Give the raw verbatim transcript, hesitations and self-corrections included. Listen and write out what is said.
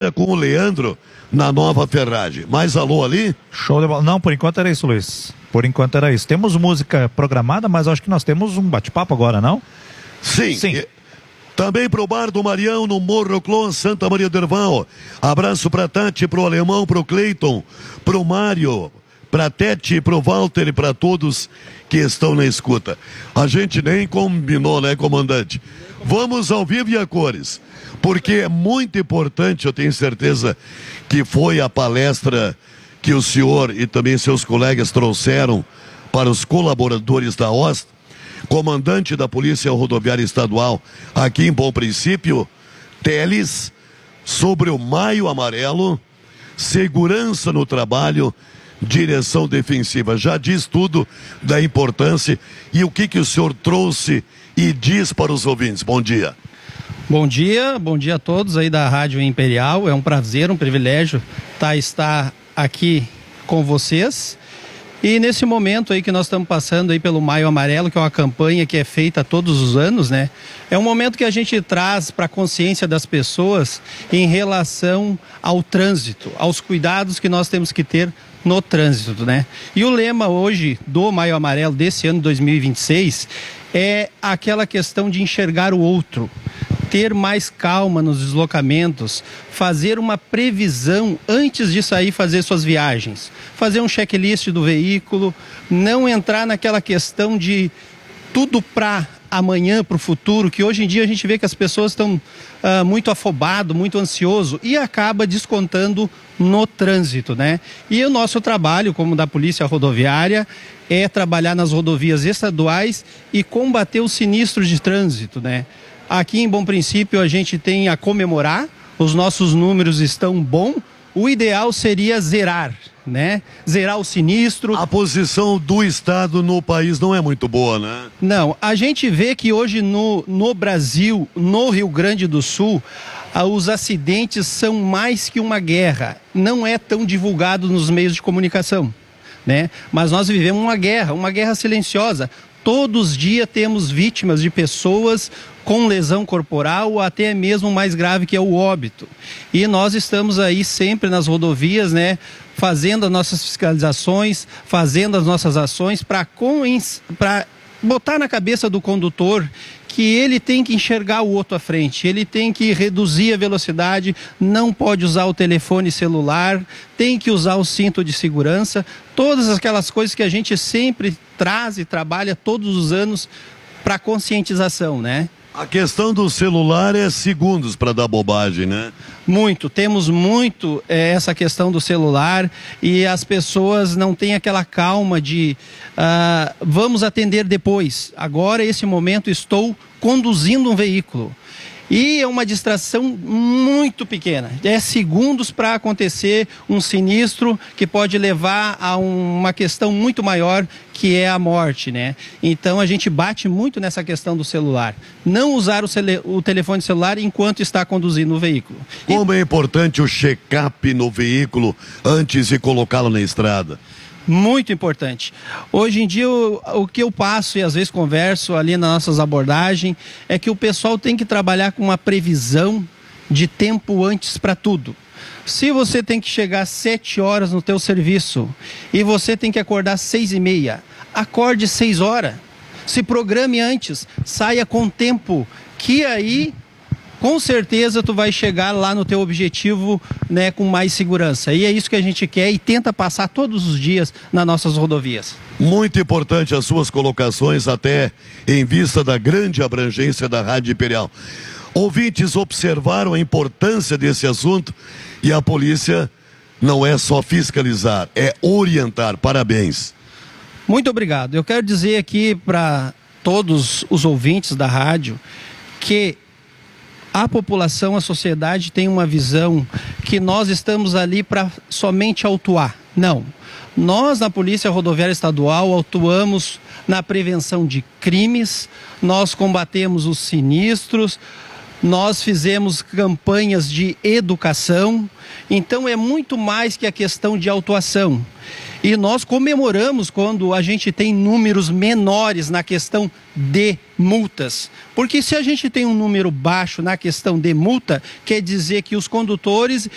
entrevista com o Leandro na Nova Ferragem. Mais alô ali? Show de bola. Não, por enquanto era isso, Luiz. Por enquanto era isso. Temos música programada, mas acho que nós temos um bate-papo agora, não? Sim. Sim. E... Também pro Bar do Marião, no Morro Clon, Santa Maria do Herval. Abraço pra Tati, pro Alemão, pro Cleiton, pro Mário, pra Tete, pro Walter e pra todos que estão na escuta. A gente nem combinou, né, comandante? Vamos ao vivo e a cores, porque é muito importante, eu tenho certeza que foi a palestra que o senhor e também seus colegas trouxeram para os colaboradores da O S T. Comandante da Polícia Rodoviária Estadual, aqui em Bom Princípio, Teles, sobre o Maio Amarelo, segurança no trabalho, direção defensiva. Já diz tudo da importância e o que, que o senhor trouxe e diz para os ouvintes. Bom dia. Bom dia, bom dia a todos aí da Rádio Imperial. É um prazer, um privilégio tá, estar aqui com vocês. E nesse momento aí que nós estamos passando aí pelo Maio Amarelo, que é uma campanha que é feita todos os anos, né? É um momento que a gente traz para a consciência das pessoas em relação ao trânsito, aos cuidados que nós temos que ter no trânsito, né? E o lema hoje do Maio Amarelo desse ano dois mil e vinte e seis é aquela questão de enxergar o outro, ter mais calma nos deslocamentos, fazer uma previsão antes de sair fazer suas viagens, fazer um checklist do veículo, não entrar naquela questão de tudo para amanhã, para o futuro, que hoje em dia a gente vê que as pessoas estão uh, muito afobado, muito ansioso e acaba descontando no trânsito, né? E o nosso trabalho, como da Polícia Rodoviária, é trabalhar nas rodovias estaduais e combater os sinistros de trânsito, né? Aqui em Bom Princípio a gente tem a comemorar, os nossos números estão bons, o ideal seria zerar, né? Zerar o sinistro. A posição do Estado no país não é muito boa, né? Não, a gente vê que hoje no, no Brasil, no Rio Grande do Sul, ah, os acidentes são mais que uma guerra, não é tão divulgado nos meios de comunicação, né? Mas nós vivemos uma guerra, uma guerra silenciosa. Todos os dias temos vítimas de pessoas com lesão corporal ou até mesmo mais grave, que é o óbito. E nós estamos aí sempre nas rodovias, né, fazendo as nossas fiscalizações, fazendo as nossas ações para para botar na cabeça do condutor que ele tem que enxergar o outro à frente, ele tem que reduzir a velocidade, não pode usar o telefone celular, tem que usar o cinto de segurança, todas aquelas coisas que a gente sempre traz e trabalha todos os anos para conscientização, né? A questão do celular é segundos para dar bobagem, né? Muito, temos muito é, essa questão do celular e as pessoas não têm aquela calma de uh, vamos atender depois. Agora, esse momento, estou conduzindo um veículo. E é uma distração muito pequena, é segundos para acontecer um sinistro que pode levar a uma questão muito maior, que é a morte, né? Então a gente bate muito nessa questão do celular. Não usar o, cele... o telefone celular enquanto está conduzindo o veículo. Como e... é importante o check-up no veículo antes de colocá-lo na estrada? Muito importante. Hoje em dia, o, o que eu passo e às vezes converso ali nas nossas abordagens é que o pessoal tem que trabalhar com uma previsão de tempo antes para tudo. Se você tem que chegar às sete horas no teu serviço e você tem que acordar às seis e meia, acorde seis horas. Se programe antes, saia com tempo, que aí com certeza tu vai chegar lá no teu objetivo, né, com mais segurança. E é isso que a gente quer e tenta passar todos os dias nas nossas rodovias. Muito importante as suas colocações, até em vista da grande abrangência da Rádio Imperial. Ouvintes observaram a importância desse assunto e a polícia não é só fiscalizar, é orientar. Parabéns. Muito obrigado. Eu quero dizer aqui para todos os ouvintes da rádio que a população, a sociedade tem uma visão que nós estamos ali para somente autuar. Não. Nós, na Polícia Rodoviária Estadual, atuamos na prevenção de crimes, nós combatemos os sinistros, nós fizemos campanhas de educação, então é muito mais que a questão de autuação. E nós comemoramos quando a gente tem números menores na questão de multas. Porque se a gente tem um número baixo na questão de multa, quer dizer que os condutores